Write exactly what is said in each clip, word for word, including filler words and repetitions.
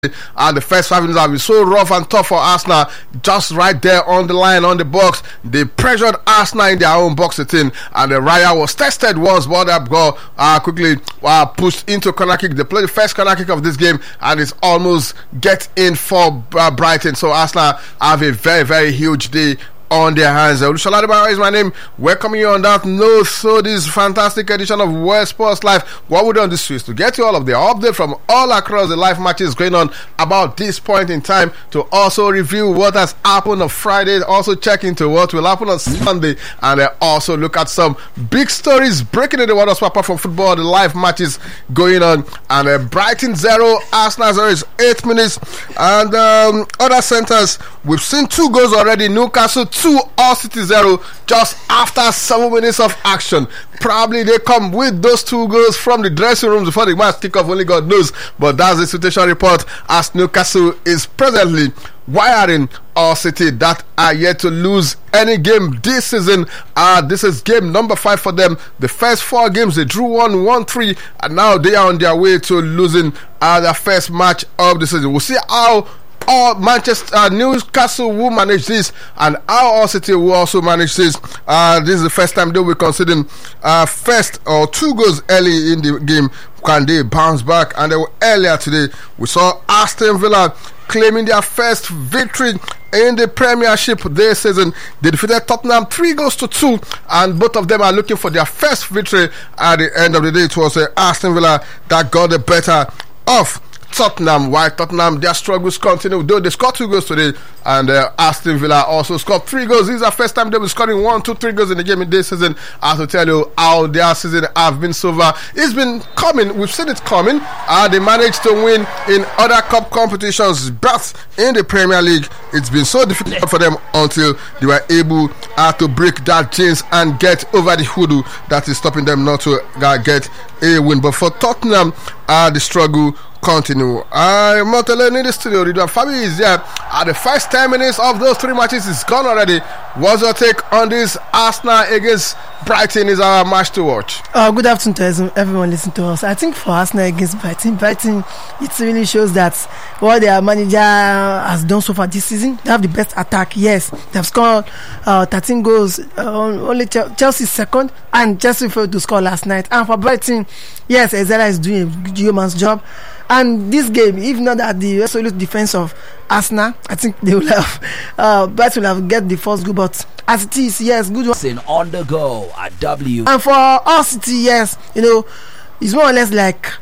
And the first five minutes have been so rough and tough for Arsenal. Just right there on the line, on the box, they pressured Arsenal in their own box eighteen, and the Raya was tested once, but that goal uh, quickly uh, pushed into corner kick. They played the first corner kick of this game, and it's almost get in for uh, Brighton. So Arsenal have a very, very huge day on their hands. Olusola Adebayo is my name. Welcoming you on that note. So this fantastic edition of West Sports Live. What we do on this is to get you all of the update from all across the live matches going on about this point in time, to also review what has happened on Friday, also check into what will happen on Sunday, and uh, also look at some big stories breaking in the world of sport apart from football, the live matches going on. And uh, Brighton zero, Arsenal zero is eight minutes, and um, other centers, we've seen two goals already. Newcastle two, Hull City zero, just after seven minutes of action. Probably they come with those two goals from the dressing room before the match kick off, only God knows. But that's the situation report, as Newcastle is presently wiring Hull City that are yet to lose any game this season. Uh, this is game number five for them. The first four games they drew one, won three, and now they are on their way to losing uh, their first match of the season. We'll see how Or Manchester uh, Newcastle will manage this, and our Hull City will also manage this. Uh, this is the first time they will be considering uh, first or two goals early in the game. Can they bounce back? And they were earlier today. We saw Aston Villa claiming their first victory in the Premiership this season. They defeated Tottenham three goals to two, and both of them are looking for their first victory. At the end of the day, it was uh, Aston Villa that got the better of Tottenham. While Tottenham, their struggles continue, though they scored two goals today, and uh, Aston Villa also scored three goals. This is the first time they've been scoring one, two, three goals in the game in this season. I have to tell you how their season have been so far. It's been coming, we've seen it coming. Uh, they managed to win in other cup competitions, but in the Premier League, it's been so difficult for them until they were able uh, to break that chains and get over the hoodoo that is stopping them not to uh, get a win. But for Tottenham, uh, the struggle continue. I'm not alone in the studio. Ridwan Fabi is there. At the first ten minutes of those three matches is gone already. What's your take on this? Arsenal against Brighton is our match to watch. Uh, good afternoon to everyone listening to us. I think for Arsenal against Brighton, Brighton, it really shows that what their manager has done so far this season, they have the best attack. Yes, they have scored uh, thirteen goals. Uh, only Chelsea second, and Chelsea failed to score last night. And for Brighton, yes, Ezra is doing a good yeoman's job. And this game, if not that the resolute defense of Arsenal, I think they will have uh, Brighton will have get the first goal. But as it is, yes, good one. On the go at W. And for Hull City, yes, you know, it's more or less like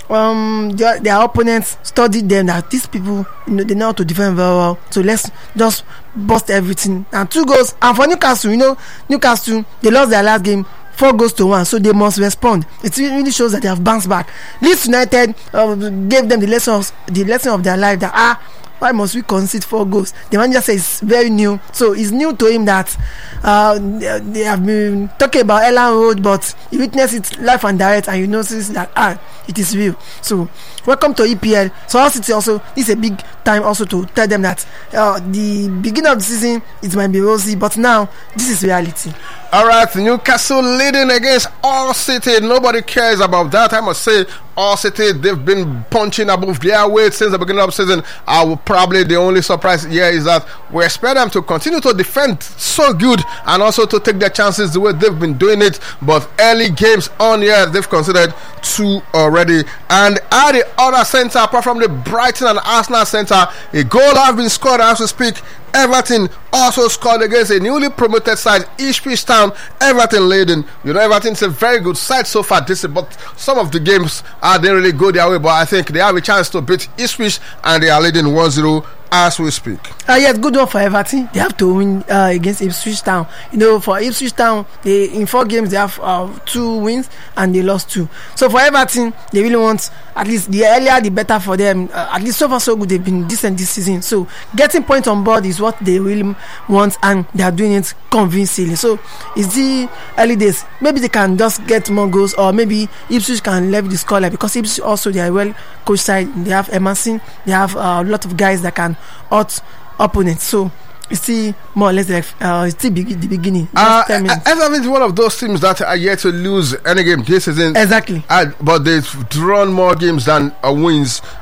um their, their opponents studied them, that these people, you know, they know how to defend very well. So let's just bust everything. And two goals. And for Newcastle, you know, Newcastle, they lost their last game four goals to one, so they must respond. It really shows that they have bounced back. Leeds United uh, gave them the lesson of, the lesson of their life, that ah, why must we concede four goals? The manager says it's very new, so it's new to him that uh, they have been talking about Ellen Road, but you witness it live and direct, and you notice that ah, it is real. So welcome to E P L. So Hull City also, this is a big time also to tell them that uh, the beginning of the season it might be rosy, but now this is reality. Alright, Newcastle leading against Hull City. Nobody cares about that. I must say, Hull City, they've been punching above their weight since the beginning of the season. I will probably, the only surprise here is that we expect them to continue to defend so good and also to take their chances the way they've been doing it. But early games on here, they've considered two already. And at the other centre, apart from the Brighton and Arsenal centre, a goal has been scored as we speak. Everton also scored against a newly promoted side, Ipswich Town. Everton leading. You know, Everton's a very good side so far this year, but some of the games uh, didn't really go their way. But I think they have a chance to beat Ipswich, and they are leading one zero as we speak. Uh, yes, good one for Everton. They have to win uh, against Ipswich Town. You know, for Ipswich Town, they in four games they have uh, two wins and they lost two. So for Everton, they really want, at least the earlier the better for them. Uh, at least so far so good, they've been decent this season. So getting points on board is what they really want, and they are doing it convincingly. So it's the early days. Maybe they can just get more goals, or maybe Ipswich can level the scoreline, because Ipswich also, they are well coached side. They have Emerson, they have uh, a lot of guys that can out opponents. So it's still more or less like uh, it's still be- the beginning. Uh, Everton is one of those teams that are yet to lose any game this season. Exactly. Uh, but they've drawn more games than uh, wins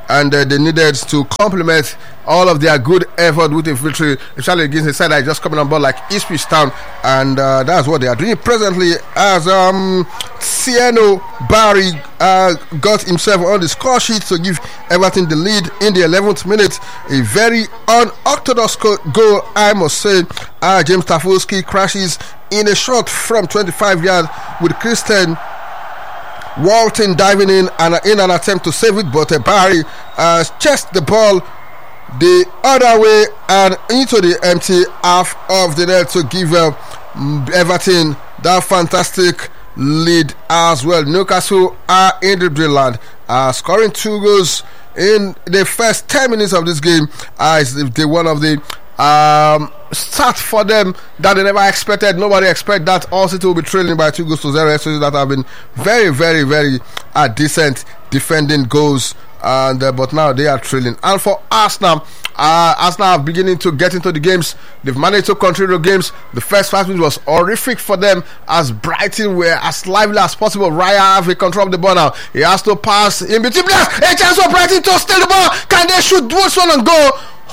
and uh, they needed to complement all of their good effort with a victory, especially against a side that is just coming on board like Ipswich Town, and uh, that's what they are doing presently. As um, Sieno Barry uh, got himself on the score sheet to give Everton the lead in the eleventh minute. A very unorthodox goal, I must say. Uh, James Tafolsky crashes in a shot from twenty-five yards with Christian Walton diving in and uh, in an attempt to save it, but uh, Barry uh, chased the ball the other way and into the empty half of the net to give uh, Everton that fantastic lead as well. Newcastle are in the dreamland, uh, scoring two goals in the first ten minutes of this game. Uh, it's the one of the um, start for them that they never expected. Nobody expected that All City will be trailing by two goals to zero. So that have been very, very, very uh, decent defending goals. And uh, but now they are trailing. And for Arsenal, uh, Arsenal are beginning to get into the games. They've managed to control the games. The first five minutes was horrific for them, as Brighton were as lively as possible. Raya have a control of the ball now. He has to pass in between players. A chance for Brighton to steal the ball. Can they shoot this one and go?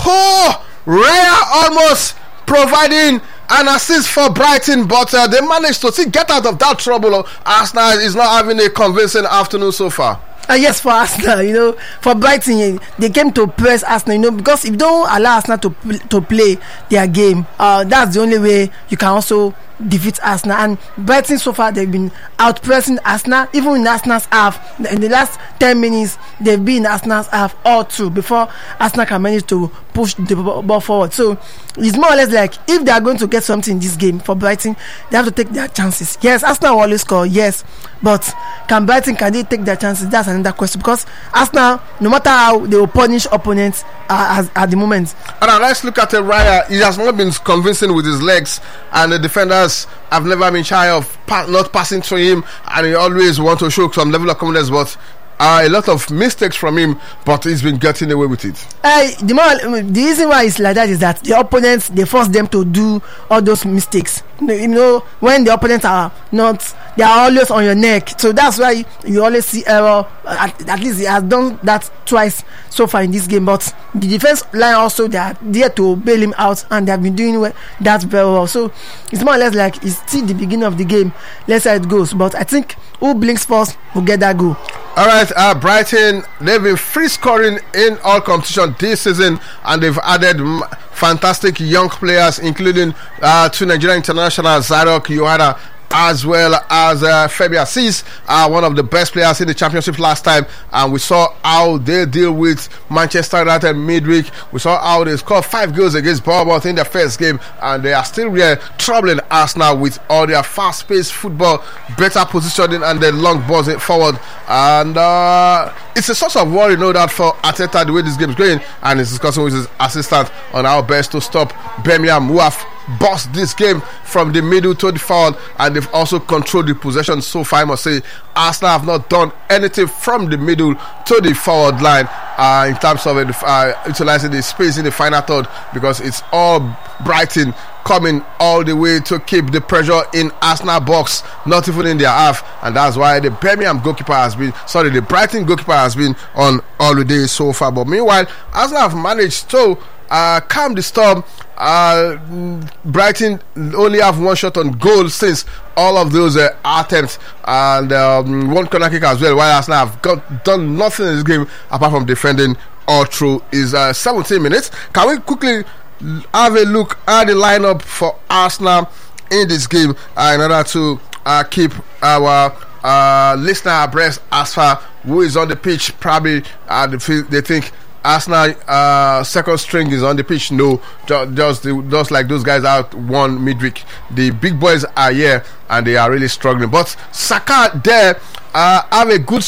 Oh, Raya almost providing an assist for Brighton, but uh, they managed to see, get out of that trouble. Arsenal is not having a convincing afternoon so far. Uh, yes, for Arsenal, you know, for Brighton, they came to press Arsenal, you know, because if you don't allow Arsenal to to play their game, uh, that's the only way you can also defeat Arsenal. And Brighton so far, they've been outpressing Arsenal, even in Arsenal's half. In the last ten minutes, they've been in Arsenal's half or two before Arsenal can manage to push the ball forward. So it's more or less like if they are going to get something in this game for Brighton, they have to take their chances. Yes, Arsenal will always score, yes, but can Brighton, can they take their chances? That's another question, because Arsenal, no matter how they will punish opponents uh, as, at the moment. And now let's look at the Raya. He has not been convincing with his legs, and the defenders have never been shy of pa- not passing to him, and he always wants to show some level of confidence, but Uh, a lot of mistakes from him, but he's been getting away with it. Uh, the, more, the reason why it's like that is that the opponents, they force them to do all those mistakes. You know, when the opponents are not, they are always on your neck. So that's why you always see error. At, at least he has done that twice so far in this game. But the defense line also, they are there to bail him out, and they have been doing that very well. So it's more or less like it's still the beginning of the game. Let's see how it goes. But I think who blinks first will get that goal. All right, uh, Brighton, they've been free scoring in all competition this season, and they've added m- fantastic young players, including uh, two Nigerian internationals, Zadok Yohana, as well as uh, Femi Assis, uh, one of the best players in the championship last time, and we saw how they deal with Manchester United midweek. We saw how they scored five goals against Bournemouth in their first game, and they are still really troubling Arsenal with all their fast-paced football, better positioning, and the long balls forward. And uh, it's a source of worry, no doubt, for Arteta the way this game is going, and he's discussing with his assistant on how best to stop Birmingham, who have bossed this game from the middle to the forward, and they've also controlled the possession so far. I must say, Arsenal have not done anything from the middle to the forward line uh, in terms of uh, utilizing the space in the final third, because it's all Brighton coming all the way to keep the pressure in Arsenal box, not even in their half, and that's why the Birmingham goalkeeper has been, sorry, the Brighton goalkeeper has been on holiday so far. But meanwhile, Arsenal have managed to uh, calm the storm. Uh, Brighton only have one shot on goal since all of those uh, attempts, and um, one corner kick as well, while Arsenal have got, done nothing in this game apart from defending all through is uh, seventeen minutes. Can we quickly have a look at the lineup for Arsenal in this game uh, in order to uh, keep our uh, listener abreast as far who is on the pitch? Probably uh, they think Arsenal uh, second string is on the pitch. No, just, just like those guys out one midweek. The big boys are here and they are really struggling. But Saka there uh, have a good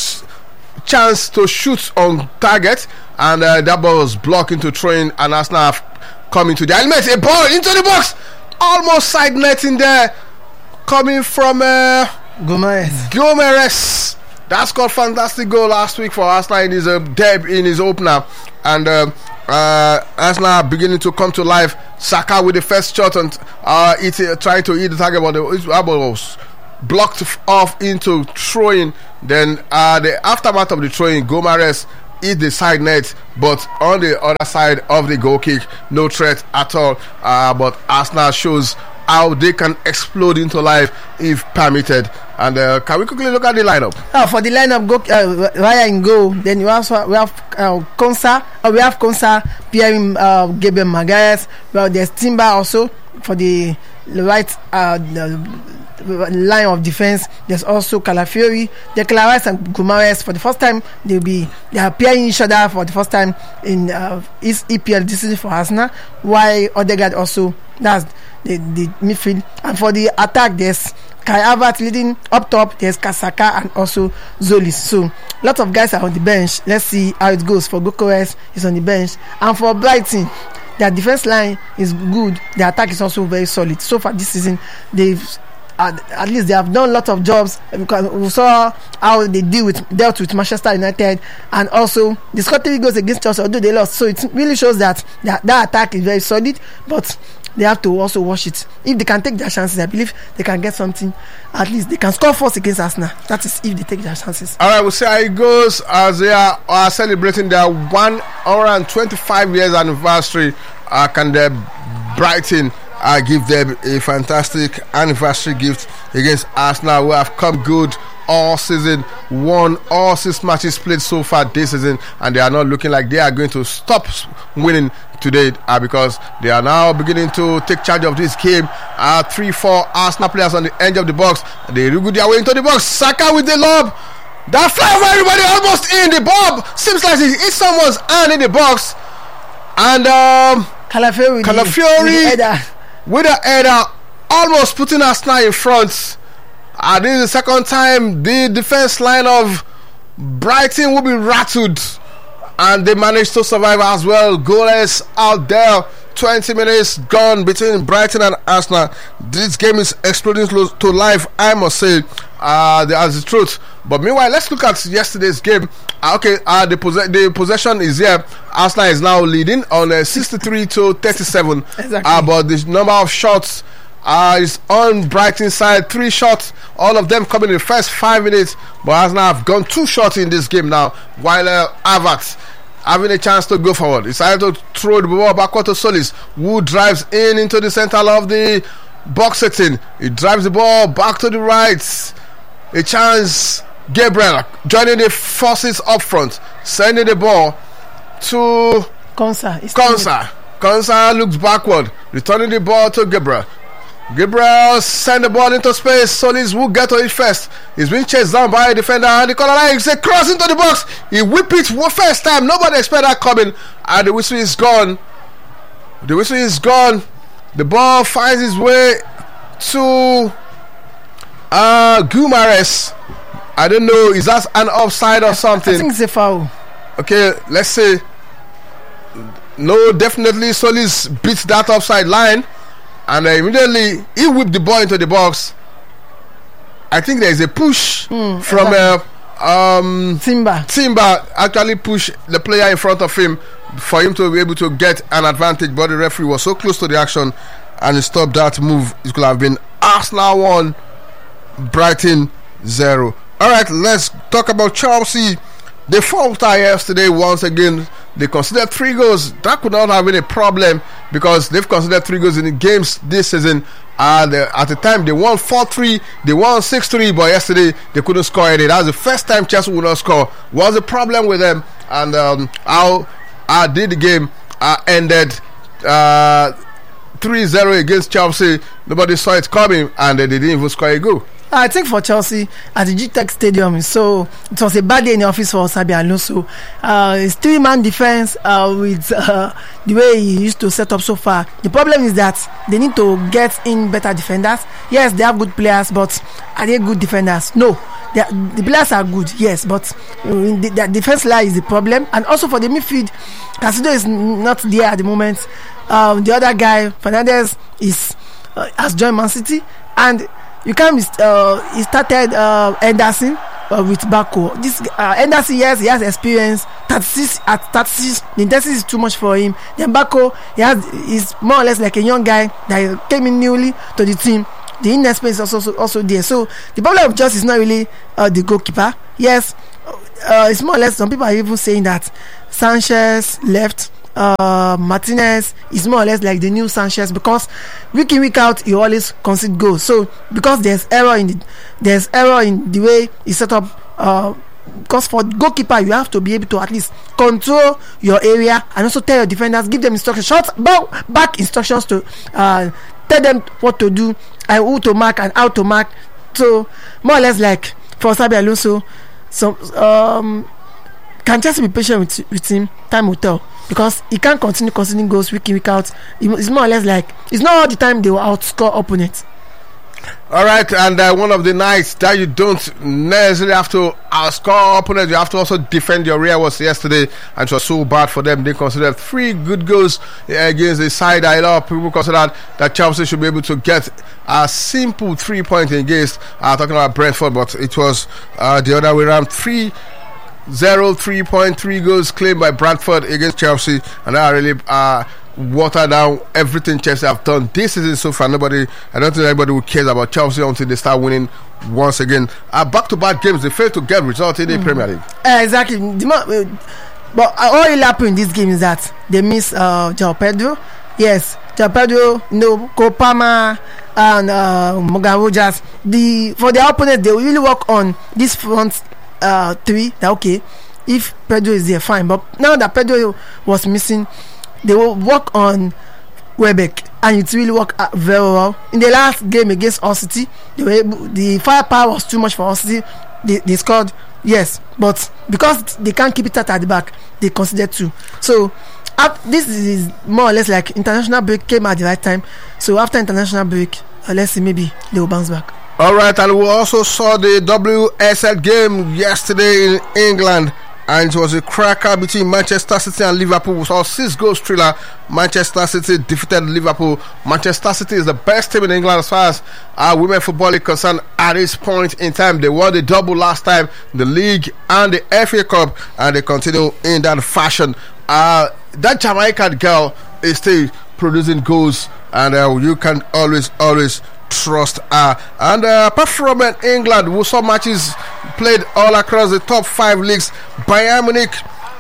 chance to shoot on target, and uh, that ball was blocked into throwing, and Arsenal have come into the element. A ball into the box, almost side netting there, coming from uh, Gomez. Gomez. That scored fantastic goal last week for Arsenal in his uh, deb in his opener, and uh, uh, Arsenal beginning to come to life. Saka with the first shot and uh, it, uh, trying to hit the target, but the ball was blocked off into throwing. Then uh, the aftermath of the throwing, Gomez hit the side net, but on the other side of the goal kick, no threat at all. Uh, but Arsenal shows how they can explode into life if permitted. And uh, can we quickly look at the lineup? Uh, for the lineup, go uh, Raya in goal. Then you also we have uh, Konsa. Uh, we have Konsa, Pierre uh, Gabriel Magalhaes. Well, there's Timber also for the right uh, the line of defense. There's also Calafiori, Declan Rice and Guimaraes. For the first time, they'll be they are pairing each other for the first time in uh, E P L this season for Arsenal. While Odegaard also, that's the, the midfield. And for the attack, there's Kai Havertz leading up top. There's Kasaka and also Zolis. So lots of guys are on the bench. Let's see how it goes. For Gyökeres is on the bench, and for Brighton, their defense line is good. The attack is also very solid. So far this season, they've at, at least they have done a lot of jobs, because we saw how they deal with dealt with Manchester United, and also the scored three goals against Chelsea, although they lost. So it really shows that that, that attack is very solid, but they have to also watch it. If they can take their chances, I believe they can get something. At least they can score first against Arsenal. That is if they take their chances. All right, we'll see how it goes as they are, are celebrating their one hundred twenty-five years anniversary. Uh, can the Brighton uh, give them a fantastic anniversary gift against Arsenal, who have come good all season, won all six matches played so far this season, and they are not looking like they are going to stop winning today, uh, because they are now beginning to take charge of this game. Uh, three, four Arsenal players on the edge of the box. They do their way into the box. Saka with the lob. That fly over everybody, almost in the ball. Seems like it hit someone's hand in the box. And um, Calafiori, Calafiori with the with the header, almost putting Arsenal in front. Uh, this is the second time the defense line of Brighton will be rattled, and they managed to survive as well. Goalless out there. twenty minutes gone between Brighton and Arsenal. This game is exploding to life, I must say. Uh, that's the truth. But meanwhile, let's look at yesterday's game. Uh, okay, uh, the, poss- the possession is here. Arsenal is now leading on uh, sixty-three to thirty-seven. Exactly. Uh, but the number of shots uh, is on Brighton's side. Three shots, all of them coming in the first five minutes. But Arsenal have gone two shots in this game now, while uh, Havertz having a chance to go forward. He decided to throw the ball backward to Solis, who drives in into the center of the box setting. He drives the ball back to the right. A chance. Gabriel joining the forces up front, sending the ball to Konsa. Konsa. Konsa looks backward, returning the ball to Gabriel. Gabriel send the ball into space. Solis will get to it first. He's being chased down by a defender, and the corner line is a cross into the box. He whip it for first time. Nobody expect that coming, and the whistle is gone. The whistle is gone. The ball finds its way to uh, Guimaraes. I don't know, is that an offside or something? I think it's a foul. Okay, let's say no, definitely Solis beats that offside line, and uh, immediately he whipped the ball into the box. I think there is a push mm, from exactly. uh, um, Timber. Timber actually pushed the player in front of him for him to be able to get an advantage, but the referee was so close to the action and he stopped that move. It could have been Arsenal one, Brighton zero. Alright, let's talk about Chelsea. They faltered yesterday once again. They considered three goals. That could not have been a problem, because they've considered three goals in the games this season. Uh, they, at the time, they won four three, they won six three, but yesterday they couldn't score any. That was the first time Chelsea would not score. Was a problem with them, and um, how uh, did the game uh, ended uh, three zero against Chelsea. Nobody saw it coming, and they didn't even score a goal. I think for Chelsea at the G Tech Stadium, so it was a bad day in the office for Xabi Alonso. Uh, his three-man defense uh, with uh, the way he used to set up so far. The problem is that they need to get in better defenders. Yes, they have good players, but are they good defenders? No. They are, the players are good, yes, but in the, the defense line is the problem. And also for the midfield, Casido is not there at the moment. Um, the other guy, Fernandez, is uh, has joined Man City, and you can't. Uh, he started uh, Henderson uh, with Bako. This uh, Henderson, yes, he has experience. thirty-six at thirty-six, the intensity is too much for him. Then Bako, he has is more or less like a young guy that came in newly to the team. The inexperience is also also there. So the problem of Chelsea is not really uh, the goalkeeper. Yes, uh, it's more or less, some people are even saying that Sanchez left. Uh, Martinez is more or less like the new Sanchez, because week in week out he always concede goals. So because there's error in the there's error in the way he set up. Uh, because for goalkeeper you have to be able to at least control your area and also tell your defenders, give them instructions, short back instructions to uh, tell them what to do and who to mark and how to mark. So more or less like for Xabi Alonso, so um, can just be patient with, with him. Time will tell, because he can't continue conceding goals week in week out. It's more or less like it's not all the time they will outscore opponents. All right, and uh, one of the nights that you don't necessarily have to outscore opponents, you have to also defend your rear, was yesterday, and it was so bad for them. They considered three good goals against the side. A lot of people considered that Chelsea should be able to get a simple three points against, uh, talking about Brentford, but it was uh, the other way around. Three zero, three point three goals claimed by Brentford against Chelsea, and that really uh, water down everything Chelsea have done this season so far. Nobody, I don't think anybody who cares about Chelsea until they start winning once again. Uh, back-to-back games, they failed to get results in the mm. Premier League. Uh, exactly. But all that happened in this game is that they miss uh, João Pedro. Yes, João Pedro, no, Kopama and uh, Morgan Rogers. The for their opponents, they will really work on this front uh, three. That okay, if Pedro is there, fine. But now that Pedro was missing, they will work on Welbeck, and it really worked uh, very well. In the last game against Hull City, they were able, the firepower was too much for Hull City. They, they scored, yes, but because they can't keep it at the back, they considered two. So uh, this is more or less like international break came at the right time. So after international break, uh, let's see, maybe they will bounce back. All right, and we also saw the W S L game yesterday in England, and it was a cracker between Manchester City and Liverpool. We saw six goals thriller. Manchester City defeated Liverpool. Manchester City is the best team in England as far as uh, women football is concerned at this point in time. They won the double last time, the league and the F A Cup, and they continue in that fashion. Uh, that Jamaican girl is still producing goals, and uh, you can always, always trust her. And uh, apart from uh, England, we saw matches played all across the top five leagues. Bayern Munich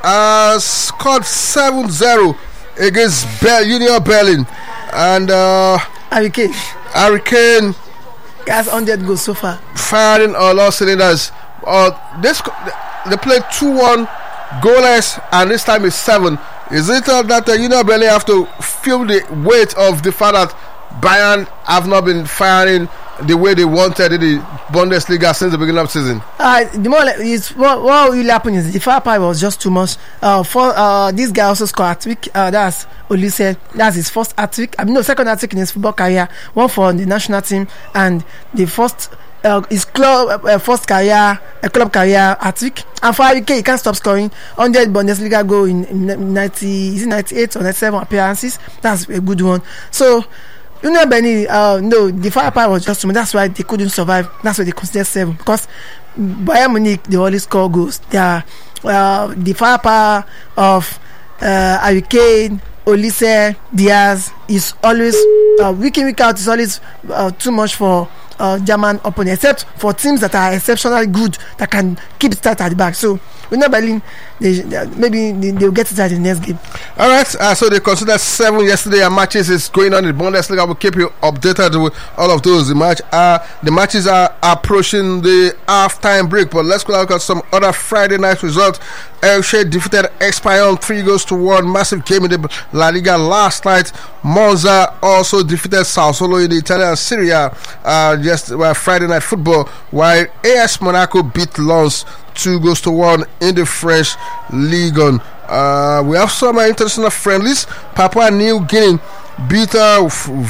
uh, scored seven zero against Be- Union Berlin, and uh, Harry Kane Harry Kane has one hundred goals so far, firing all our cylinders. Uh, this they played two one goalless, and this time it's seven. Is it uh, that uh, Union Berlin have to feel the weight of the fact that Bayern have not been firing the way they wanted in the Bundesliga since the beginning of the season? Uh, the more like, is what, what will happen is the firepower was just too much. Uh, for uh, this guy also scored hat trick. Uh, that's Olise. That's his first hat trick. I mean, no, second hat trick in his football career. One for the national team, and the first uh, his club uh, first career, a club career hat trick. And for Harry Kane, he can't stop scoring. one hundred Bundesliga goal in, in ninety, is it ninety-eight or ninety-seven appearances? That's a good one. So Union Berlin, uh, no, the firepower was just too much. That's why they couldn't survive. That's why they considered seven, because Bayern Munich, they always score goals. They are uh, the firepower of uh, Harry Kane, Olise, Diaz is always uh, week in week out is always uh, too much for uh, German opponents, except for teams that are exceptionally good that can keep it tight at the back. So Union Berlin, they, they, maybe they, they'll get it at the next game. All right, uh, so they considered seven yesterday, and matches is going on in the Bundesliga. We'll keep you updated with all of those. The match, uh, the matches are approaching the half-time break, but let's go look at some other Friday night results. Elche defeated Espanyol three goals to one. Massive game in the La Liga last night. Monza also defeated Sassuolo in the Italian Serie A uh, just uh, Friday night football, while A S Monaco beat Lens two goals to one in the French Ligue one. Uh, we have some international friendlies. Papua New Guinea beat uh,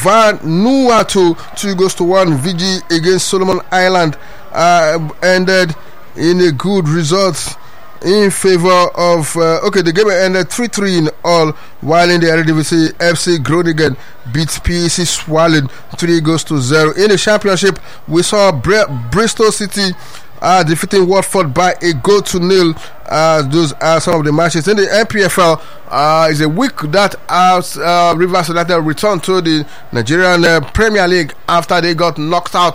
Vanuatu two goals to one. Fiji against Solomon Island uh, ended in a good result in favor of uh, okay the game ended three three in all, while in the Eredivisie F C Groningen beat P S C Zwolle three goals to zero. In the championship, we saw Br- Bristol City uh, defeating Watford by a goal to nil. Uh, those are some of the matches in the N P F L. Uh, is a week that as uh, Rivers United returned to the Nigerian uh, Premier League after they got knocked out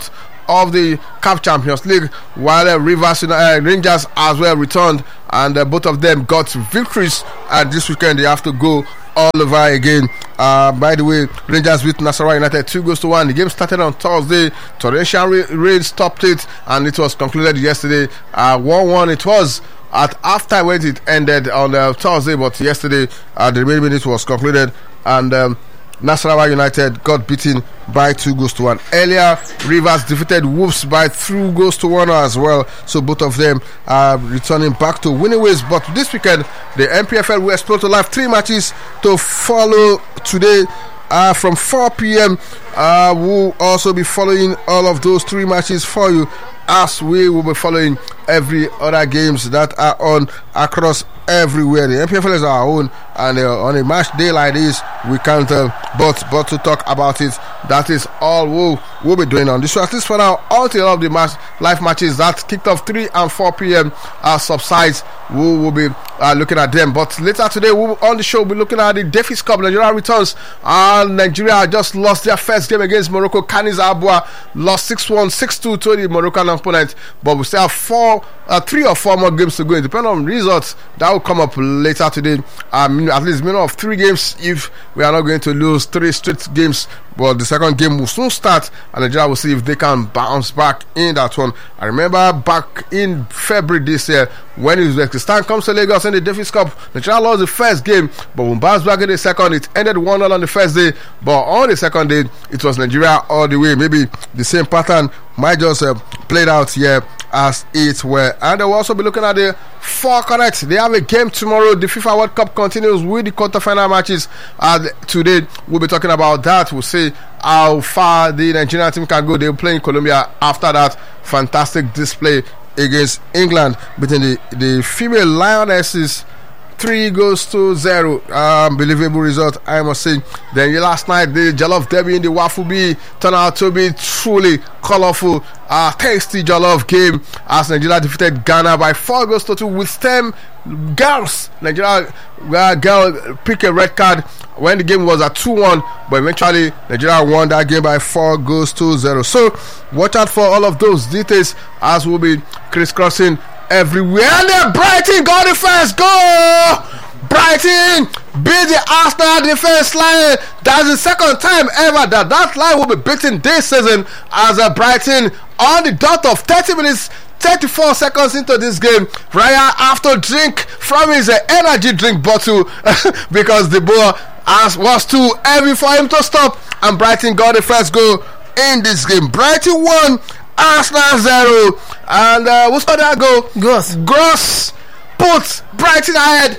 of the C A F Champions League, while uh, Rivers uh, Rangers as well returned, and uh, both of them got victories. And this weekend they have to go all over again. Uh, by the way, Rangers with Nasarawa United two goals to one. The game started on Thursday. Torrential rain stopped it, and it was concluded yesterday. Uh, one one it was at halftime when it ended on uh, Thursday, but yesterday uh, the remaining minute was concluded, and um, Nasarawa United got beaten by two goals to one. Earlier, Rivers defeated Wolves by three goals to one as well. So both of them are returning back to winning ways. But this weekend, the N P F L will explode to live three matches to follow today. Uh, from four p.m. Uh, we'll also be following all of those three matches for you, as we will be following every other games that are on across everywhere. The N P F L is our own, and uh, on a match day like this, we can't uh, but but to talk about it. That is all we'll, we'll be doing on this show, at least for now, until all of the match live matches that kicked off three and four p.m. Uh, subsides. We will be uh, looking at them. But later today, we'll, on the show, we'll be looking at the Davis Cup. Nigeria returns, and Nigeria just lost their first game against Morocco. Canis Abua lost six one, six two to the Moroccan opponent, but we still have four uh, three or four more games to go. Depending on results, that will come up later today. Um, at least minimum of three games if we are not going to lose three straight games. But the second game will soon start, and Nigeria will see if they can bounce back in that one. I remember back in February this year, when Uzbekistan comes to Lagos in the Davis Cup, Nigeria lost the first game, but when bounced back in the second, it ended one nil on the first day. But on the second day, it was Nigeria all the way. Maybe the same pattern might just uh, played out here as it were. And they will also be looking at the four correct. They have a game tomorrow. The FIFA World Cup continues with the quarterfinal matches. And today we'll be talking about that. We'll see how far the Nigerian team can go. They'll play in Colombia after that fantastic display against England, between the, the female Lionesses. Three goes to zero. Unbelievable result, I must say. Then last night, the Jollof Derby in the Wafubi turned out to be truly colorful, uh, tasty Jollof game, as Nigeria defeated Ghana by four goals to two with STEM girls. Nigeria uh, girl picked a red card when the game was at two one, but eventually Nigeria won that game by four goals to zero. So watch out for all of those details as we'll be crisscrossing everywhere. And then Brighton got the first goal. Brighton beat the Arsenal defense line. That's the second time ever that that line will be beaten this season, as a Brighton on the dot of thirty minutes, thirty-four seconds into this game, Raya after drink from his uh, energy drink bottle because the ball as was too heavy for him to stop, and Brighton got the first goal in this game. Brighton won, Arsenal zero, and uh, who scored that goal? Gross. Gross put Brighton ahead.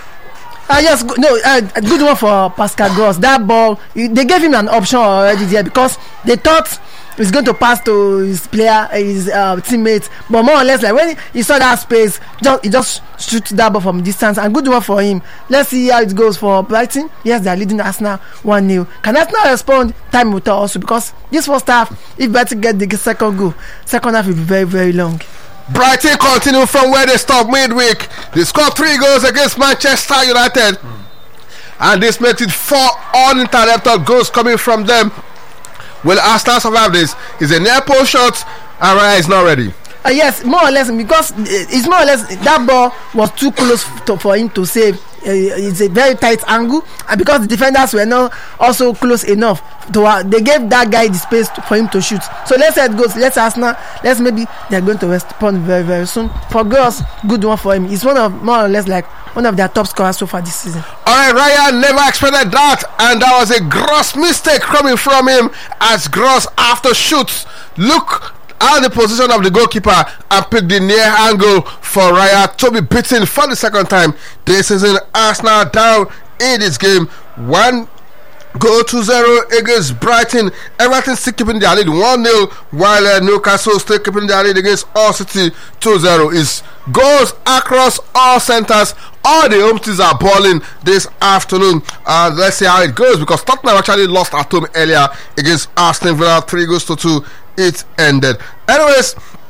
Uh, yes, go, no, uh, good one for Pascal Gross. That ball, they gave him an option already there because they thought he's going to pass to his player, his uh, teammates, but more or less, like when he saw that space, just, he just shoot that ball from distance, and good one for him. Let's see how it goes for Brighton. Yes, they are leading Arsenal one nil. Can Arsenal respond? Time will tell also, because this first half, if Brighton get the second goal, second half will be very, very long. Brighton continue from where they stopped midweek. They scored three goals against Manchester United, mm. and this makes it four uninterrupted goals coming from them. Will Arsenal survive this? Is a near post shot, and Raya is not ready. Uh, yes, more or less, because it's more or less that ball was too close to, for him to save. Uh, it's a very tight angle, and because the defenders were not also close enough to, uh, they gave that guy the space to, for him to shoot. So let's say it goes. Let's Arsenal. Let's maybe they're going to respond very very soon. For girls, good one for him. He's one of more or less like one of their top scorers so far this season. Alright, Ryan never expected that, and that was a gross mistake coming from him, as Gross after shoots look at the position of the goalkeeper and pick the near angle for Raya to be beaten for the second time this season. Arsenal down in this game, one goal to zero against Brighton. Everton still keeping their lead one nil, while uh, Newcastle still keeping their lead against Hull City two zero. Is goals across all centres. All the home teams are balling this afternoon. Uh, let's see how it goes, because Tottenham actually lost at home earlier against Aston Villa, three goals to two. It ended. Anyways,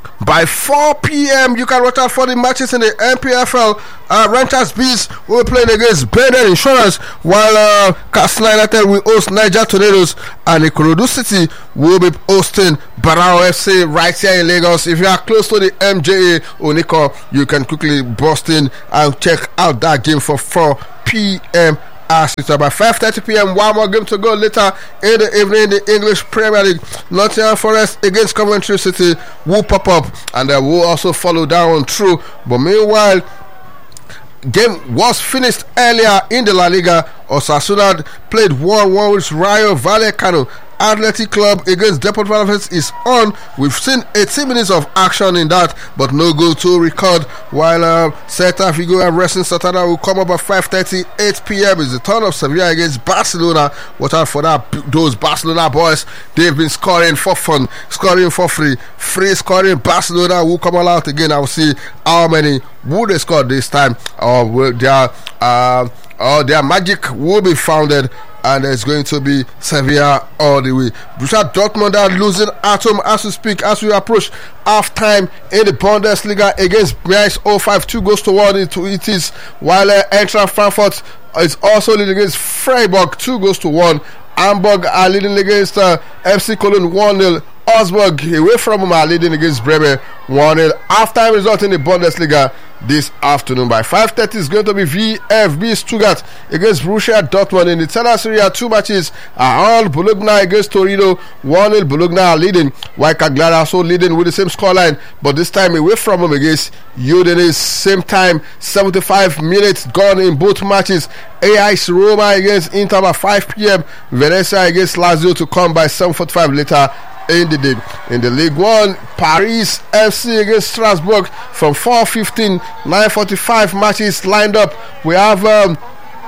by four p.m. You can watch out for the matches in the N P F L. Uh, Rangers Bees will be playing against Benin Insurance, while uh, Katsina United will host Niger Tornadoes, and Ikorodu City will be hosting Barao F C right here in Lagos. If you are close to the M J A Oniko, you can quickly bust in and check out that game for four p.m. As it's about five thirty p.m. One more game to go later in the evening in the English Premier League. Nottingham Forest against Coventry City will pop up, and they will also follow down through. But meanwhile, game was finished earlier in the La Liga. Osasuna played one one with Rayo Vallecano. Athletic Club against Deportivo Alaves is on. We've seen eighteen minutes of action in that, but no goal to record. While uh, Celta Vigo and Racing Santander will come up at five thirty, eight p.m. is the turn of Sevilla against Barcelona. Watch out for that. Those Barcelona boys, they've been scoring for fun, scoring for free, free scoring. Barcelona will come all out again. I will see how many would they score this time, or will their uh, or their magic will be founded. And it's going to be Sevilla all the way. Borussia Dortmund are losing at home as we speak, as we approach half time in the Bundesliga against Mainz oh five, two goes to one into it is, while uh, Eintracht Frankfurt is also leading against Freiburg, two goes to one. Hamburg are leading against uh, F C Cologne one nil. Augsburg away from them are leading against Bremen one nil. Half-time result in the Bundesliga this afternoon by five thirty is going to be V F B Stuttgart against Borussia Dortmund. In the Italian Serie A, two matches are on. Bologna against Torino one nil. Bologna are leading, while Cagliari also leading with the same scoreline, but this time away from them against Udinese. Same time, seventy-five minutes gone in both matches. A I S Roma against Inter by five p.m. Venezia against Lazio to come by seven forty-five later in the day. In the League One, Paris F C against Strasbourg from four fifteen, nine forty-five matches lined up. We have um,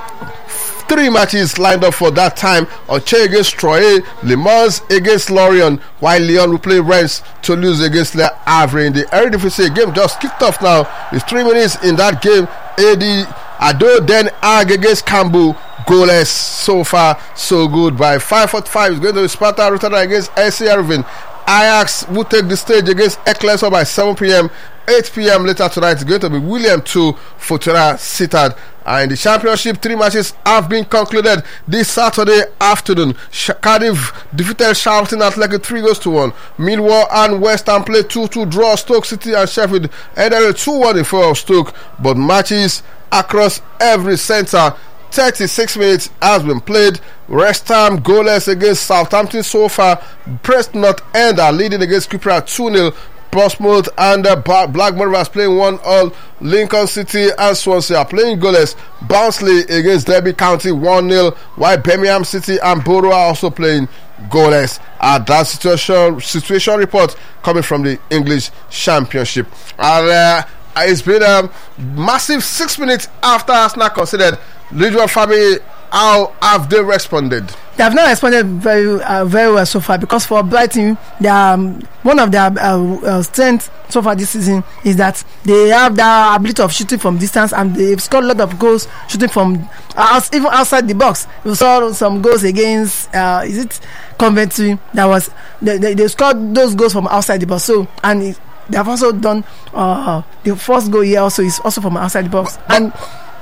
three matches lined up for that time. Oche against Troyes, Le Mans against Lorient, while Lyon will play Reims to lose against Le Havre. In the Eredivisie, game just kicked off now. It's three minutes in that game. A D Ado Den Haag against Cambu, goalless. So far so good. By five forty-five it's going to be Sparta Rotterdam against S C Ervin. Ajax will take the stage against Eklesa by seven p.m. eight p.m. later tonight it's going to be William two, Fortuna Sittard. And in the championship, three matches have been concluded this Saturday afternoon. Cardiff defeated Charlton Athletic three goals to one. Millwall and West Ham played two two, draw. Stoke City and Sheffield ended two one in favor of Stoke. But matches across every centre, thirty-six minutes has been played. West Ham goalless against Southampton so far. Preston North End are leading against Cupra two nil. Portsmouth and uh, Blackburn are playing one all. Lincoln City and Swansea are playing goalless. Barnsley against Derby County one nil, while Birmingham City and Borough are also playing goalless. Uh, that situation situation report coming from the English Championship. And uh, it's been a massive six minutes after Arsenal considered. Ridwan Fami, how have they responded? They have not responded very uh, very well so far, because for Brighton, they are, um, one of their uh, uh, strengths so far this season is that they have the ability of shooting from distance, and they've scored a lot of goals shooting from uh, even outside the box. We saw some goals against uh, is it Coventry? That was they, they, they scored those goals from outside the box. So and it, they have also done uh, the first goal here also is also from outside the box. And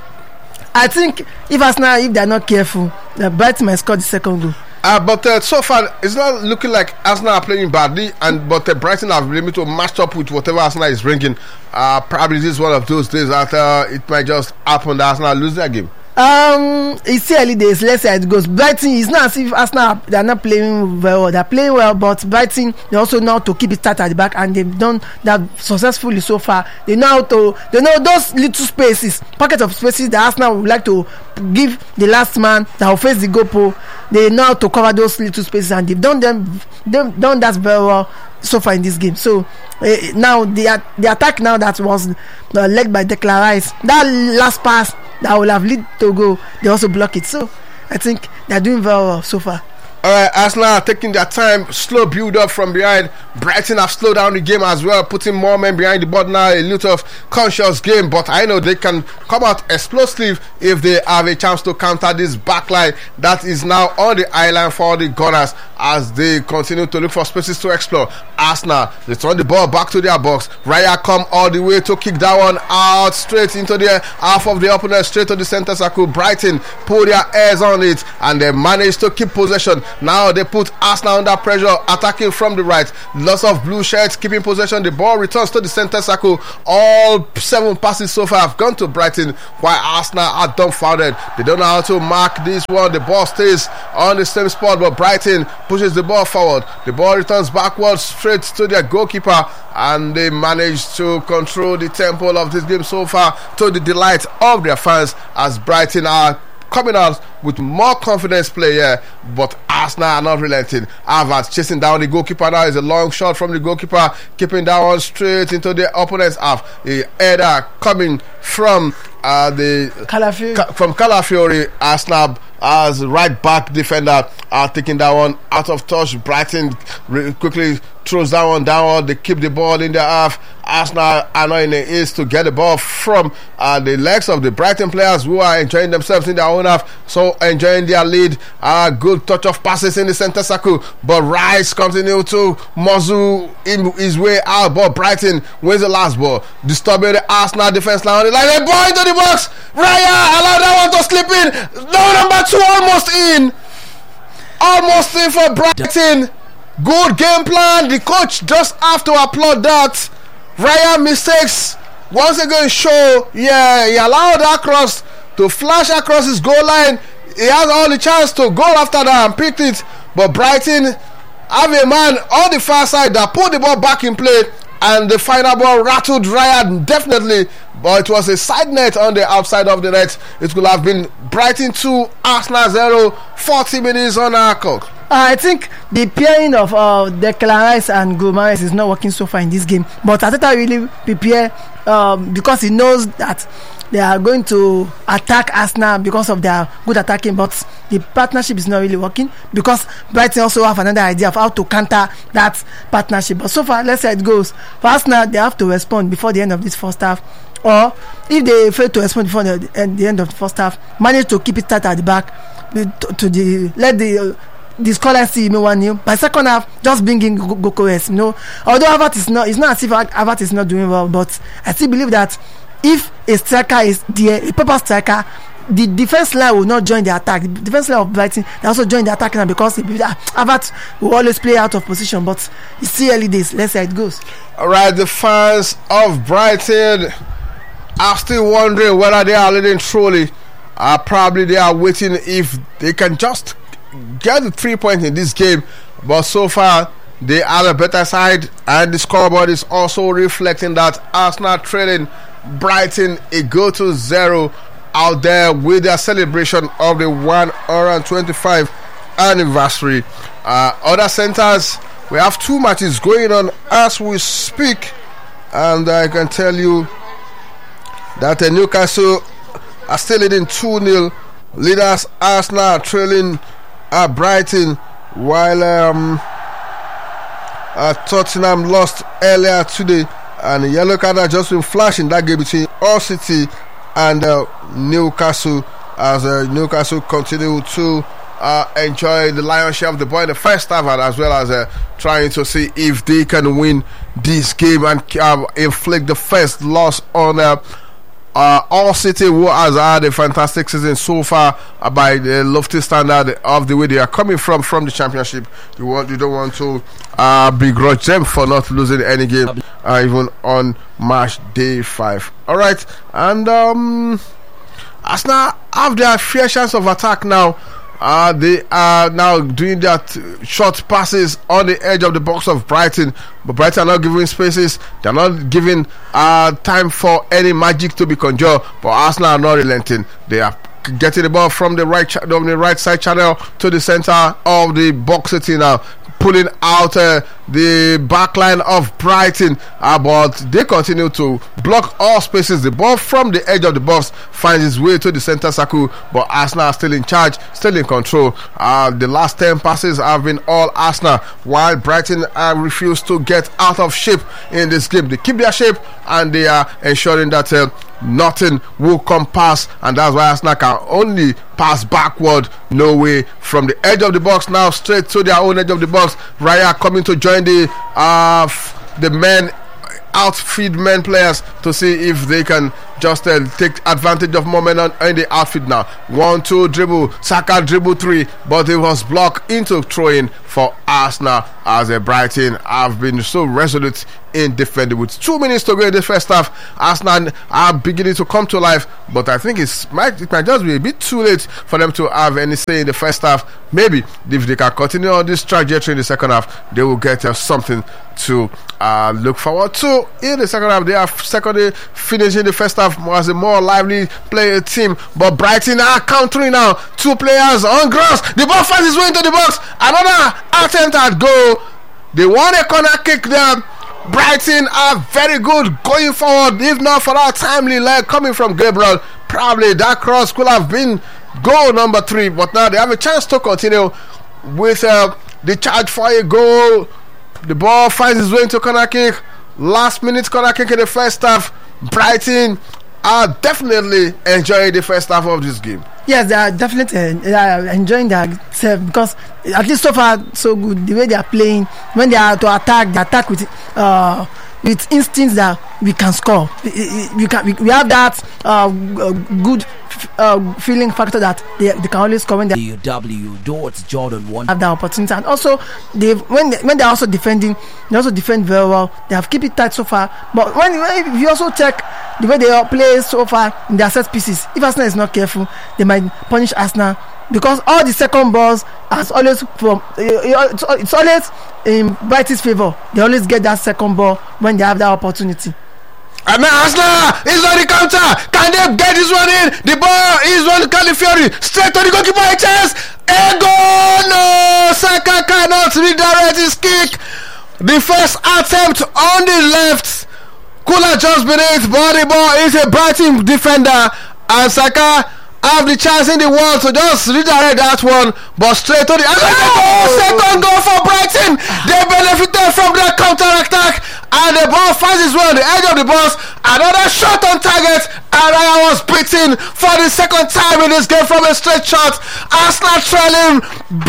I think if Arsenal, if they're not careful, the Brighton might score the second goal. Uh, but uh, so far, it's not looking like Arsenal are playing badly, and but uh, Brighton have been able to match up with whatever Arsenal is bringing. Uh, probably this is one of those days that uh, it might just happen that Arsenal lose their game. Um, it's still early days. Let's see how it goes. Brighton is not as if Arsenal they are not playing very well. They're playing well, but Brighton they also know how to keep it tight at the back, and they've done that successfully so far. They know how to. They know those little spaces, pockets of spaces that Arsenal would like to give the last man that will face the goal pole. They know how to cover those little spaces, and they've done them. They've done that very well so far in this game. So uh, now the the attack now that was uh, led by Declan Rice, that last pass that will have lead to go, they also block it. So I think they're doing very well so far. Alright, Arsenal are taking their time, slow build up from behind. Brighton have slowed down the game as well, putting more men behind the board now. A lot of conscious game, but I know they can come out explosive if they have a chance to counter this backline that is now on the island for the Gunners as they continue to look for spaces to explore. Arsenal, they turn the ball back to their box. Raya come all the way to kick that one out straight into the half of the opponent, straight to the center circle. Brighton pull their airs on it and they manage to keep possession. Now they put Arsenal under pressure, attacking from the right. Lots of blue shirts keeping possession. The ball returns to the center circle. All seven passes so far have gone to Brighton, while Arsenal are dumbfounded. They don't know how to mark this one. The ball stays on the same spot, but Brighton pushes the ball forward. The ball returns backwards straight to their goalkeeper, and they manage to control the tempo of this game so far, to the delight of their fans, as Brighton are coming out with more confidence play here, but Arsenal are not relenting. Havertz chasing down the goalkeeper now. Is a long shot from the goalkeeper, keeping that one straight into the opponent's half. A header coming from uh, the Calafiori. Ca- from Calafiori. Arsenal as right back defender are taking that one out of touch. Brighton re- quickly throws that one down. They keep the ball in the half. Arsenal are not in the east to get the ball from uh, the legs of the Brighton players, who are enjoying themselves in their own half, so enjoying their lead. Uh, good touch of passes in the center circle, but Rice continue to muzzle in his way out. But Brighton wins the last ball, disturbing the Arsenal defense line. They like a ball into the box. Raya allowed that one to slip in. No, number two almost in, almost in for Brighton. Good game plan. The coach just have to applaud that. Raya mistakes once again show. Yeah, he allowed that cross to flash across his goal line. He has all the chance to go after that and picked it, but Brighton have a man on the far side that put the ball back in play, and the final ball rattled Raya definitely, but it was a side net on the outside of the net. It could have been Brighton two, Arsenal zero. forty minutes on our clock. Uh, I think the pairing of uh, Declan Rice and Gomes is not working so far in this game. But Arteta really prepare um, because he knows that they are going to attack Arsenal because of their good attacking. But the partnership is not really working, because Brighton also have another idea of how to counter that partnership. But so far, let's say it goes. For Arsenal, they have to respond before the end of this first half. Or if they fail to respond before the, the end of the first half, manage to keep it tight at the back to, to the let the uh, the scholars see me one new. By second half, just bring in Gokores. You know, although Havertz is not, it's not as if Havertz is not doing well, but I still believe that if a striker is there, a proper striker, the defense line will not join the attack. The defense line of Brighton, they also join the attack now, because they believe that Havertz will always play out of position. But it's still early days. Let's see how it goes. All right, the fans of Brighton are still wondering whether they are leading truly. Uh, probably they are waiting if they can just get the three points in this game, but so far they are a better side, and the scoreboard is also reflecting that. Arsenal trailing Brighton a goal to zero out there with their celebration of the one hundred twenty-five anniversary. Uh, other centers, we have two matches going on as we speak, and I can tell you that uh, Newcastle are still leading two nil. Leaders Arsenal trailing uh, Brighton, while um, uh, Tottenham lost earlier today, and the yellow card has just been flashing that game between Hull City and uh, Newcastle, as uh, Newcastle continue to uh, enjoy the lion's share of the ball in the first half, and as well as uh, trying to see if they can win this game and uh, inflict the first loss on uh, Uh, Hull City, who has had a fantastic season so far uh, by the lofty standard of the way they are coming from from the championship. You want, you don't want to uh, begrudge them for not losing any game, uh, even on match day five. All right, and um, Arsenal have their fair chance of attack now. Uh, they are now doing that short passes on the edge of the box of Brighton, but Brighton are not giving spaces. They're not giving uh, time for any magic to be conjured, but Arsenal are not relenting. They are getting the ball from the right ch- from the right side channel to the center of the box city now, pulling out uh, the backline of Brighton, uh, but they continue to block all spaces. The ball from the edge of the box finds its way to the center circle, but Arsenal are still in charge, still in control. Uh, the last ten passes have been all Arsenal, while Brighton uh, refuse to get out of shape in this game. They keep their shape and they are ensuring that uh, nothing will come past, and that's why Arsenal can only pass backward, no way, from the edge of the box now straight to their own edge of the box. Raya coming to join the uh, f- the men outfield men players to see if they can just uh, take advantage of momentum in the outfield now. One, two, dribble, Saka dribble three, but it was blocked into throwing for Arsenal as a Brighton have been so resolute in defending. With two minutes to go in the first half, Arsenal are beginning to come to life, but I think it's might, it might just be a bit too late for them to have any say in the first half. Maybe if they can continue on this trajectory in the second half, they will get uh, something to uh, look forward to in the second half. They are secondly finishing the first half as a more lively player team, but Brighton are countering now. Two players on grass, the ball finds its way into the box, another attempt at goal. They won a corner kick there. Brighton are very good going forward. If not for that timely leg coming from Gabriel, probably that cross could have been goal number three, but now they have a chance to continue with uh, the charge for a goal. The ball finds its way into corner kick. Last minute corner kick in the first half. Brighton are definitely enjoying the first half of this game. Yes, they are definitely uh, they are enjoying themselves because at least so far so good. The way they are playing, when they are to attack, they attack with uh, with instincts that we can score. We, we can we, we have that uh, good uh, feeling factor that they, they can always score when they W W dot Jordan one have that opportunity. And also they when they, when they are also defending, they also defend very well. They have kept it tight so far. But when, when if you also check the way they play so far in their set pieces, if Arsenal is not careful, they might punish Arsenal, because all the second balls as always from it's, it's always in Brighton's favour. They always get that second ball when they have that opportunity. And now Arsenal is on the counter. Can they get this one in? The ball is on Calafiori. Straight to the goalkeeper. A chance. A goal. No. Saka cannot redirect his kick. The first attempt on the left could have just been it, but the ball is a Brighton defender, and Saka have the chance in the world to just redirect that one, but straight to the oh! second goal for Brighton. They benefited from the counter attack, and the ball finds its way on the edge of the box. Another shot on target, and Raya was beaten for the second time in this game from a straight shot. Arsenal trailing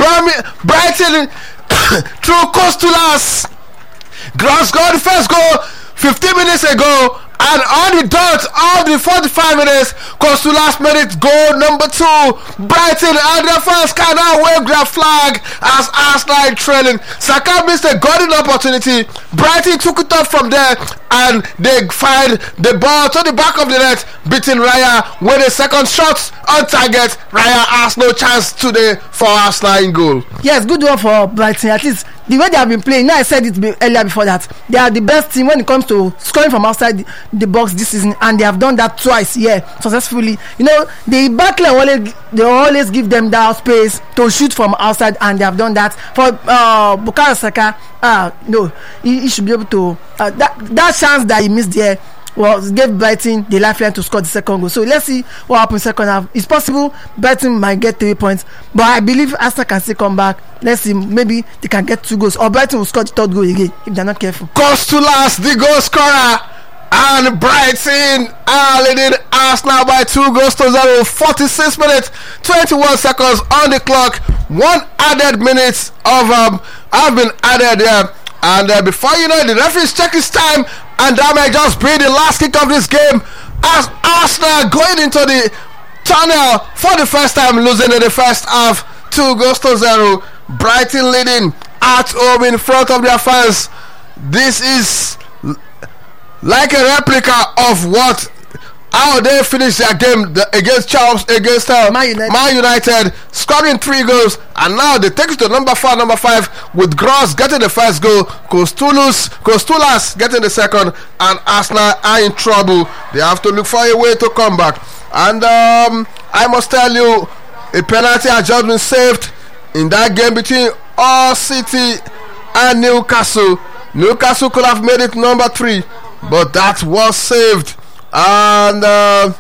Brighton through Kostulas. Gross got the first goal fifteen minutes ago, and on the dot of the forty-five minutes, Kostulas made it goal number two. Brighton and the fans can now wave their flag as Arsenal trailing. Saka missed a golden opportunity. Brighton took it up from there, and they find the ball to the back of the net, beating Raya with a second shot on target. Raya has no chance today for Arsenal in goal. Yes, good one for Brighton. At least the way they have been playing, now I said it earlier before that they are the best team when it comes to scoring from outside the, the box this season, and they have done that twice, yeah, successfully. You know, the backline always they always give them that space to shoot from outside, and they have done that for uh, Bukayo Saka. Uh, no, he, he should be able to uh, that that chance that he missed there was gave Brighton the lifeline to score the second goal. So let's see what happens second half. It's possible Brighton might get three points, but I believe Arsenal can still come back. Let's see, maybe they can get two goals, or Brighton will score the third goal again if they're not careful. Kostulas, the goal scorer, and Brighton are leading Arsenal by two goals to zero. forty-six minutes, twenty-one seconds on the clock. One added minutes of um have been added there. And uh, before you know it, the referees check his time, and that may just be the last kick of this game as Arsenal going into the tunnel for the first time, losing in the first half, two goals to zero. Brighton leading at home in front of their fans. This is l- like a replica of what how they finished their game the, against Charles against uh, Man United. Man United, scoring three goals, and now they take it to number four, number five, with Gross getting the first goal, Kostulas, Kostulas getting the second, and Arsenal are in trouble. They have to look for a way to come back. And um, I must tell you, a penalty has just been saved in that game between Hull City and Newcastle. Newcastle could have made it number three, but that was saved, and uh,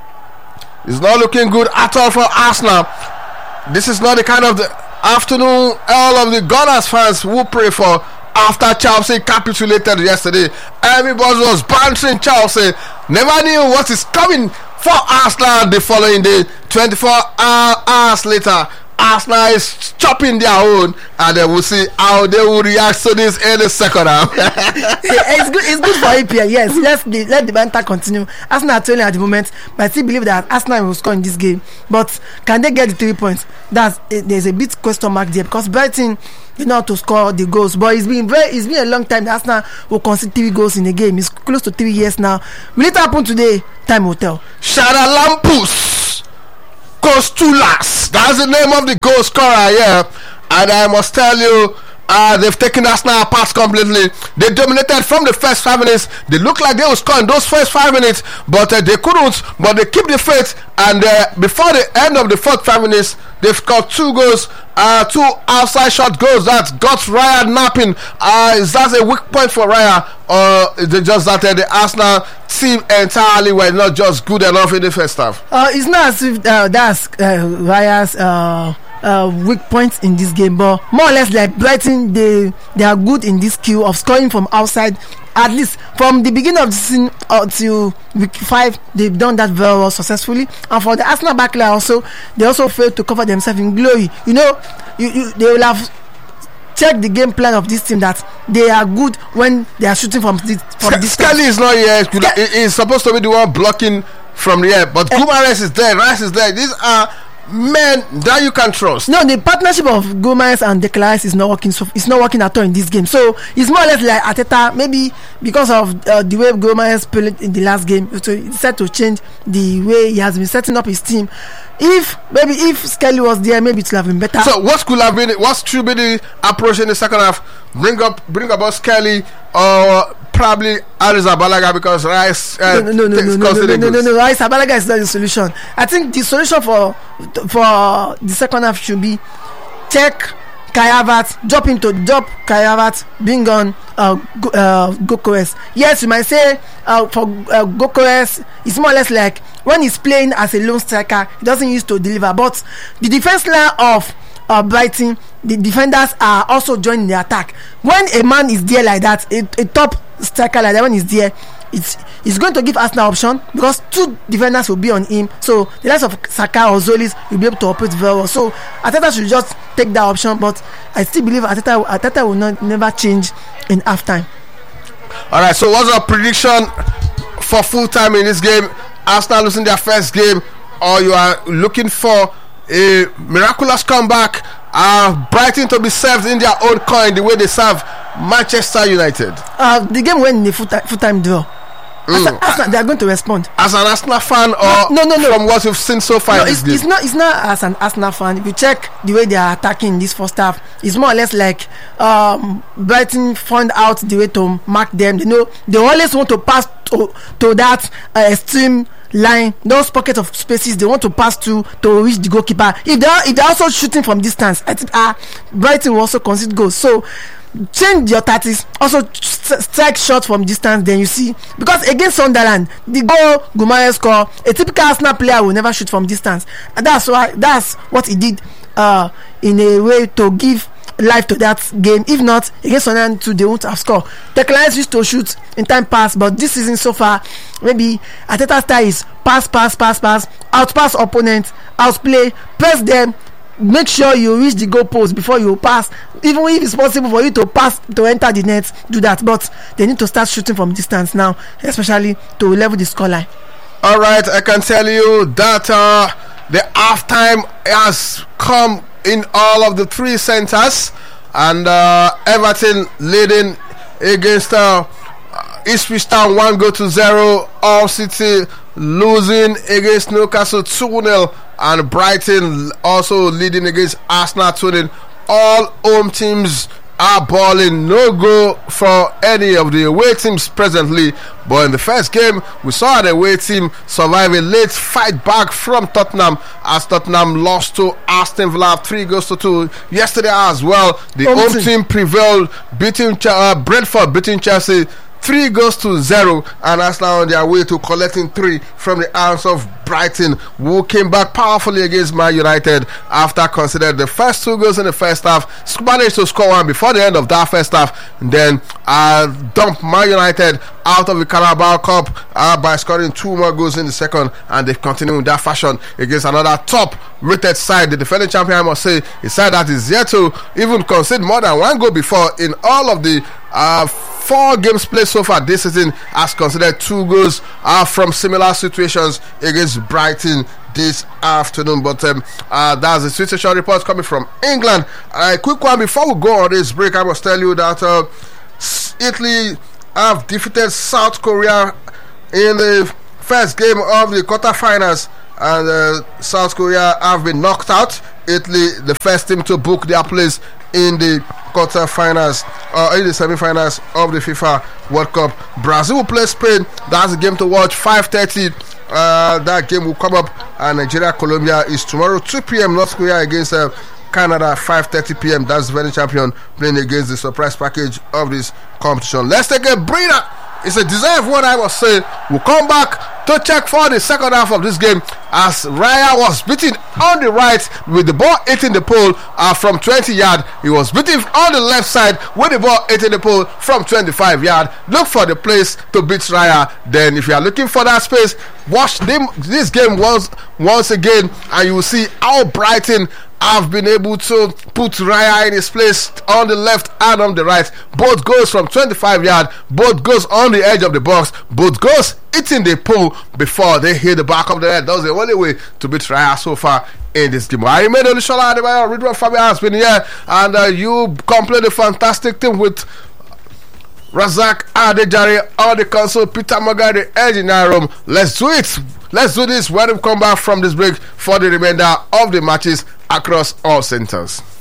it's not looking good at all for Arsenal. This is not the kind of the afternoon all of the Gunners fans will pray for after Chelsea capitulated yesterday. Everybody was bantering Chelsea, never knew what is coming for Arsenal the following day. twenty-four hours later, Arsenal is chopping their own, and then we'll see how they will react to this in the second half. It's good. It's good for A P L. Yes, let's the, let the banter continue. Arsenal are trailing at the moment, but I still believe that Arsenal will score in this game. But can they get the three points? That's there's a bit question mark there, because Brighton, you know how to score the goals, but it's been very it's been a long time that Arsenal will concede three goals in a game. It's close to three years now. Will it happen today? Time will tell. Shadalampus Kostulas, that's the name of the goal scorer here, and I must tell you, uh, they've taken Arsenal apart completely. They dominated from the first five minutes. They looked like they would score in those first five minutes, but uh, they couldn't. But they keep the faith, and uh, before the end of the fourth five minutes, they've scored two goals, uh, two outside shot goals that got Raya napping. Uh, is that a weak point for Raya, or is it just that uh, the Arsenal team entirely were not just good enough in the first half? Uh, it's not as if uh, that's uh, Raya's uh, uh, weak points in this game, but more or less like Brighton, they they are good in this skill of scoring from outside. At least from the beginning of the season until week five, they've done that very well successfully. And for the Arsenal backline also, they also failed to cover themselves in glory. You know, you, you they will have checked the game plan of this team that they are good when they are shooting from this. From this Skelly is not here. He is supposed to be the one blocking from the air, but uh, Gumares is there. Rice is there. These are men that you can trust. No, the partnership of Gomez and Declan Rice is not working. So it's not working at all in this game. So it's more or less like Arteta, maybe because of uh, the way Gomez played in the last game, so he decided to change the way he has been setting up his team. If maybe if Skelly was there, maybe it would have been better. So what could have been? What should be the approach in the second half? Bring up, bring about Skelly, or probably Arrizabalaga, because Rice. Uh, no, no, no, no, no, no, no, no, no, no. Arrizabalaga is not the solution. I think the solution for for the second half should be check Kai Havertz, drop him to drop Kai Havertz, bring on uh, Go, uh, Gokores. Yes, you might say uh, for uh, Gokores, it's more or less like when he's playing as a lone striker, he doesn't used to deliver. But the defense line of uh, Brighton, the defenders are also joining the attack. When a man is there like that, a, a top striker like that, when he's there, it's it's going to give Arsenal option, because two defenders will be on him. So the likes of Saka or Zolis will be able to operate very well. So Arteta should just take that option, but I still believe Arteta, Arteta will not never change in halftime. All right. So what's our prediction for full time in this game? Arsenal losing their first game, or you are looking for a miraculous comeback? Uh, Brighton to be served in their own coin the way they serve Manchester United. Uh, the game went in a full time, full time draw. Mm. Arsenal, they are going to respond. As an Arsenal fan, or no, no, no, from what you've seen so far? No, in this it's, game? it's not. It's not as an Arsenal fan. If you check the way they are attacking this first half, it's more or less like um, Brighton found out the way to mark them. They know they always want to pass to to that uh, extreme line, those pockets of spaces they want to pass to to reach the goalkeeper. If they are, if they are also shooting from distance, I think uh, Brighton will also concede goals. So change your tactics, also st- strike shots from distance. Then you see, because against Sunderland, the goal Gumares score, a typical Arsenal player will never shoot from distance, and that's why that's what he did uh, in a way to give life to that game. If not, against Sunderland too, they won't have scored. The clients used to shoot in time pass, but this season so far, maybe Arteta's style is pass, pass, pass, pass, outpass opponents, outplay, press them, make sure you reach the goal post before you pass. Even if it's possible for you to pass to enter the net, do that. But they need to start shooting from distance now, especially to level the scoreline. All right, I can tell you that uh, the halftime has come in all of the three centers, and uh, Everton leading against uh, Ipswich Town one goal to zero. Hull City losing against Newcastle two nil, and Brighton also leading against Arsenal two nil. All home teams are balling. No goal for any of the away teams presently. But in the first game, we saw the away team survive a late fight back from Tottenham as Tottenham lost to Aston Villa three goals to two yesterday as well. The home, home team. team prevailed, beating uh, Brentford, beating Chelsea three goals to zero, and Arsenal on their way to collecting three from the hands of Brighton, who came back powerfully against Man United after considering the first two goals in the first half, managed to score one before the end of that first half, and then uh, dumped Man United out of the Carabao Cup uh, by scoring two more goals in the second, and they continue in that fashion against another top-rated side, the defending champion. I must say, a side that is yet to even concede more than one goal before in all of the uh, four games played so far this season, has considered two goals uh, from similar situations against Brighton this afternoon. But um, uh, that's the situation report coming from England. A uh, quick one before we go on this break, I must tell you that uh, Italy have defeated South Korea in the first game of the quarterfinals, and uh, South Korea have been knocked out. Italy, the first team to book their place in the quarterfinals or uh, in the semi-finals of the FIFA World Cup. Brazil will play Spain. That's a game to watch. five thirty. Uh, that game will come up. And Nigeria Colombia is tomorrow two p.m. North Korea against uh, Canada five thirty p.m. That's the defending champion playing against the surprise package of this competition. Let's take a breather. It's a deserved one, I must say. We'll come back to check for the second half of this game as Raya was beaten on the right with the ball hitting the pole uh, from twenty yard. He was beaten on the left side with the ball hitting the pole from twenty-five yard. Look for the place to beat Raya. Then if you are looking for that space, watch them, this game once, once again, and you will see how Brighton have been able to put Raya in his place on the left and on the right. Both goes from twenty-five yard, both goes on the edge of the box, both goes hitting the pole before they hit the back of the net. That was the only way to beat Raya so far in this game. I made Olushola Adebayo, Ridwan Fabian has been here, and uh, you completed a fantastic team with Razak Adejare on the console, Peter Moga, the engineer room. Let's do it. Let's do this when we come back from this break for the remainder of the matches across all centers.